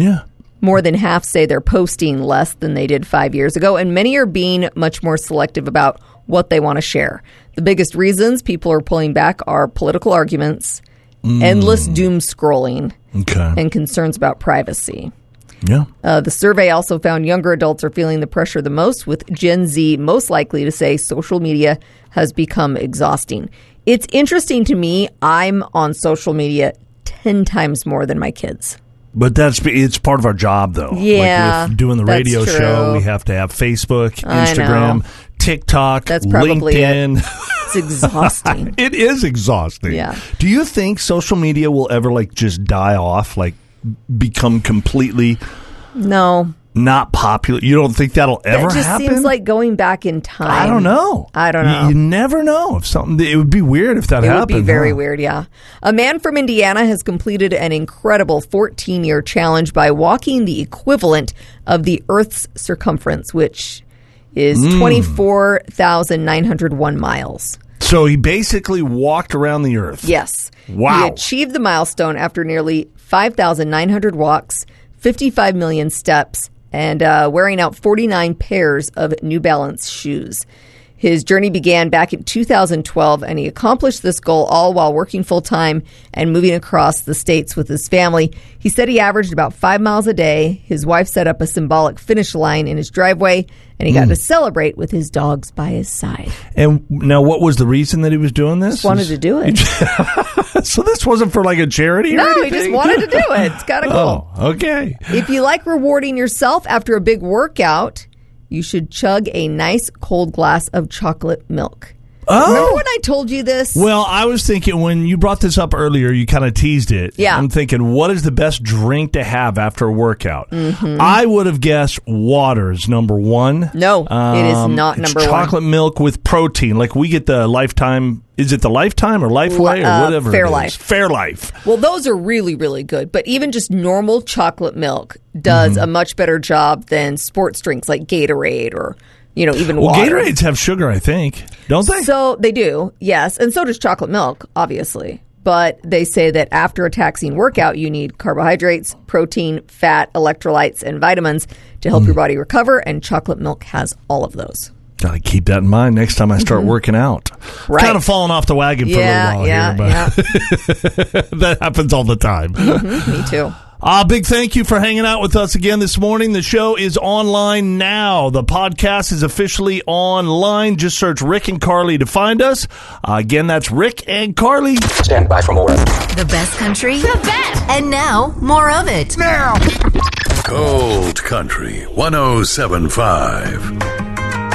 Yeah. More than half say they're posting less than they did 5 years ago, and many are being much more selective about what they want to share. The biggest reasons people are pulling back are political arguments, endless doom scrolling, and concerns about privacy. Yeah. The survey also found younger adults are feeling the pressure the most, with Gen Z most likely to say social media has become exhausting. It's interesting to me. I'm on social media 10 times more than my kids. But it's part of our job, though. Yeah, like with doing the radio show, we have to have Facebook, Instagram, TikTok, that's probably LinkedIn. It's exhausting. It is exhausting. Yeah. Do you think social media will ever just die off, become completely not popular? You don't think that'll ever happen? It just seems like going back in time. I don't know. You never know if something. It would be weird if that happened. It would be very weird, yeah. A man from Indiana has completed an incredible 14-year challenge by walking the equivalent of the Earth's circumference, which is 24,901 miles. So he basically walked around the Earth. Yes. Wow. He achieved the milestone after nearly 5,900 walks, 55 million steps, and wearing out 49 pairs of New Balance shoes. His journey began back in 2012, and he accomplished this goal all while working full-time and moving across the states with his family. He said he averaged about 5 miles a day. His wife set up a symbolic finish line in his driveway, and he got to celebrate with his dogs by his side. And now, what was the reason that he was doing this? Just wanted to do it. So this wasn't for a charity or anything? No, he just wanted to do it. It's kind of cool. Oh, okay. If you like rewarding yourself after a big workout, you should chug a nice cold glass of chocolate milk. Oh. Remember when I told you this? Well, I was thinking when you brought this up earlier, you kind of teased it. Yeah. I'm thinking, what is the best drink to have after a workout? Mm-hmm. I would have guessed water is number one. No, it is not number one. Chocolate milk with protein. Like we get the Lifetime. Is it the Lifetime or Lifeway or whatever? Fairlife. Fairlife. Well, those are really, really good. But even just normal chocolate milk does a much better job than sports drinks like Gatorade or even water. Gatorades have sugar, I think. Don't they? So they do, yes. And so does chocolate milk, obviously. But they say that after a taxing workout, you need carbohydrates, protein, fat, electrolytes, and vitamins to help your body recover. And chocolate milk has all of those. Got to keep that in mind next time I start working out. Right. Kind of falling off the wagon for a little while here. But that happens all the time. Me too. Big thank you for hanging out with us again this morning. The show is online now. The podcast is officially online. Just search Rick and Carly to find us. Again, that's Rick and Carly. Stand by for more. The best country. The best. And now, more of it. Now. Gold Country 107.5.